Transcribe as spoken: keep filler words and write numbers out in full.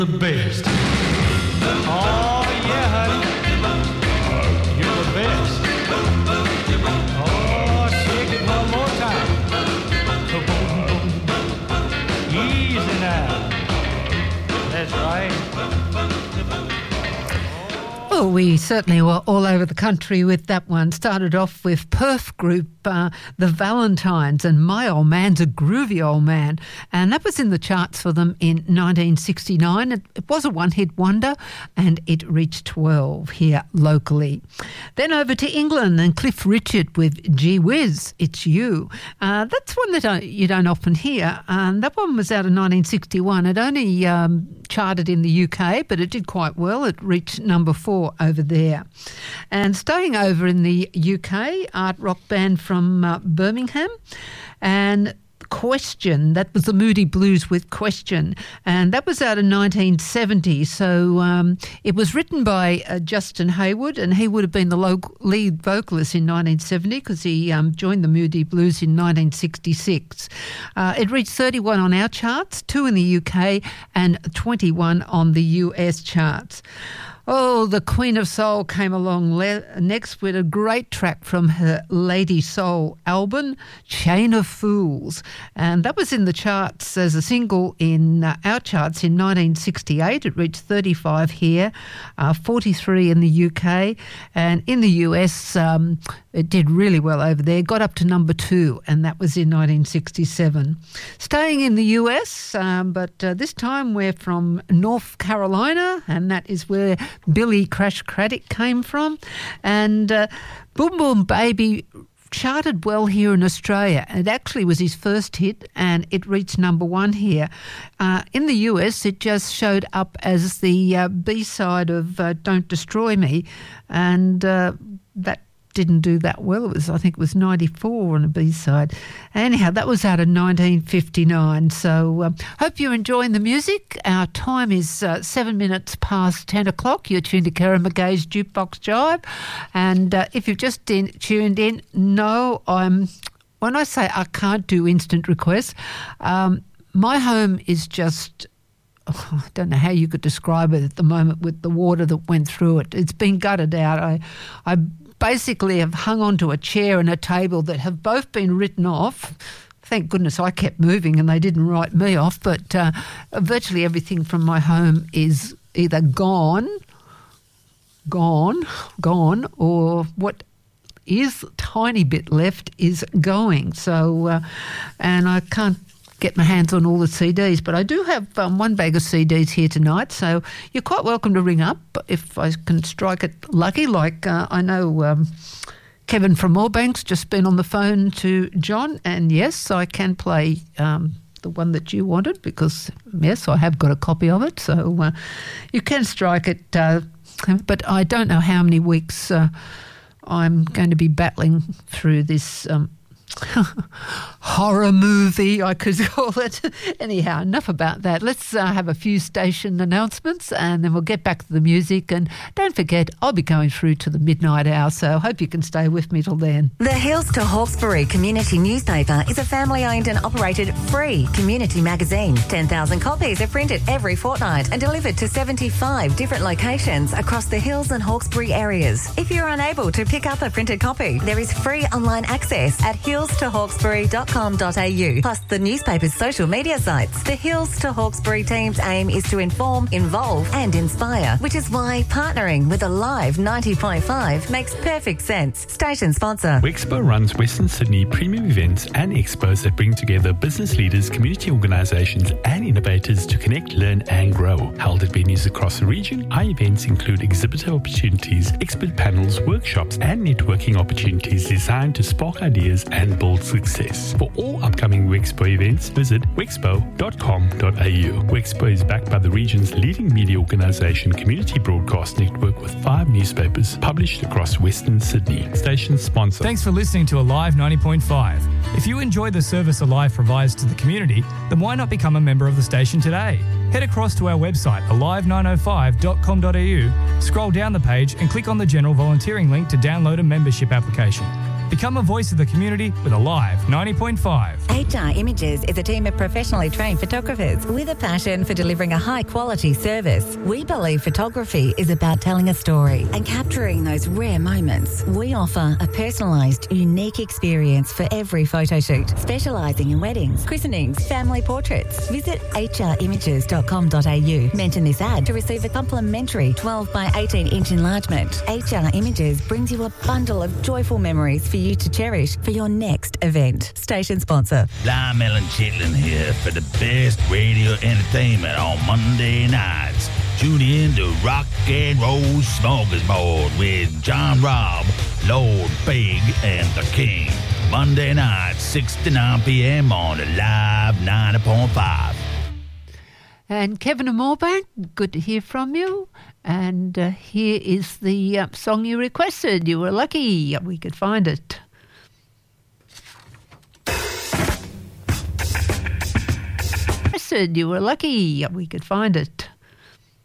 The best. Oh, yeah, honey. You're the best. Oh, shake it one more time. Easy now. That's right. Well, we certainly were all over the country with that one. Started off with Perth Group, uh, The Valentines, and My Old Man's a Groovy Old Man. And that was in the charts for them in nineteen sixty-nine. It, it was a one-hit wonder, and it reached twelve here locally. Then over to England and Cliff Richard with Gee Whiz, It's You. Uh, that's one that I, you don't often hear. Um, that one was out of nineteen sixty-one. It only um, charted in the U K, but it did quite well. It reached number four over there. And staying over in the U K, art rock band from uh, Birmingham, and Question, that was the Moody Blues with Question, and that was out of nineteen seventy. So um, it was written by uh, Justin Hayward, and he would have been the local lead vocalist in nineteen seventy because he um, joined the Moody Blues in nineteen sixty-six. Uh, it reached thirty-one on our charts, two in the U K and twenty-one on the U S charts. Oh, the Queen of Soul came along le- next with a great track from her Lady Soul album, Chain of Fools. And that was in the charts as a single in uh, our charts in nineteen sixty-eight. It reached thirty-five here, uh, forty-three in the U K. And in the U S, um, it did really well over there. Got up to number two, and that was in nineteen sixty-seven. Staying in the U S, um, but uh, this time we're from North Carolina, and that is where Billy Crash Craddock came from. And uh, Boom Boom Baby charted well here in Australia. It actually was his first hit, and it reached number one here. Uh, in the U S, it just showed up as the uh, B-side of uh, Don't Destroy Me, and uh, that didn't do that well. It was, I think it was ninety-four on the B-side. Anyhow, that was out of nineteen fifty-nine. So um, hope you're enjoying the music. Our time is uh, seven minutes past ten o'clock. You're tuned to Karen McGay's Jukebox Jive. And uh, if you've just in, tuned in, no, I'm, when I say I can't do instant requests, um, my home is just... Oh, I don't know how you could describe it at the moment with the water that went through it. It's been gutted out. I, I basically have hung onto a chair and a table that have both been written off. Thank goodness I kept moving and they didn't write me off, but uh, virtually everything from my home is either gone, gone, gone, or what is a tiny bit left is going. So, uh, and I can't get my hands on all the C Ds, but I do have um, one bag of C Ds here tonight, so you're quite welcome to ring up if I can strike it lucky. Like uh, I know um, Kevin from Moorebank's just been on the phone to John, and yes, I can play um, the one that you wanted because, yes, I have got a copy of it, so uh, you can strike it, uh, but I don't know how many weeks uh, I'm going to be battling through this um horror movie, I could call it. Anyhow, enough about that. Let's uh, have a few station announcements and then we'll get back to the music. And don't forget, I'll be going through to the midnight hour, so I hope you can stay with me till then. The Hills to Hawkesbury Community Newspaper is a family-owned and operated free community magazine. ten thousand copies are printed every fortnight and delivered to seventy-five different locations across the Hills and Hawkesbury areas. If you're unable to pick up a printed copy, there is free online access at hills to hawkesbury dot com dot a u, plus the newspaper's social media sites. The Hills to Hawkesbury team's aim is to inform, involve and inspire, which is why partnering with Alive ninety point five makes perfect sense. Station sponsor. Wexpo runs Western Sydney premium events and expos that bring together business leaders, community organisations and innovators to connect, learn and grow. Held at venues across the region, our events include exhibitor opportunities, expert panels, workshops and networking opportunities designed to spark ideas and build success. For all upcoming Wexpo events, visit wexpo dot com dot a u. Wexpo is backed by the region's leading media organisation, Community Broadcast Network, with five newspapers published across Western Sydney. Station sponsor. Thanks for listening to Alive ninety point five. If you enjoy the service Alive provides to the community, then why not become a member of the station today? Head across to our website, alive nine oh five dot com dot a u, scroll down the page and click on the general volunteering link to download a membership application. Become a voice of the community with Alive ninety point five. H R Images is a team of professionally trained photographers with a passion for delivering a high-quality service. We believe photography is about telling a story and capturing those rare moments. We offer a personalised, unique experience for every photo shoot, specialising in weddings, christenings, family portraits. Visit h r images dot com dot a u. Mention this ad to receive a complimentary twelve by eighteen inch enlargement. H R Images brings you a bundle of joyful memories for you to cherish for your next event. Station sponsor. Lymel and Chitlin here for the best radio entertainment on Monday nights. Tune in to Rock and Roll Smorgasbord with John Robb, Lord Big, and the King. Monday night, six to nine p.m. on Alive ninety point five. And Kevin and Moorebank, good to hear from you. And uh, here is the uh, song you requested. You were lucky we could find it. Requested, you were lucky we could find it.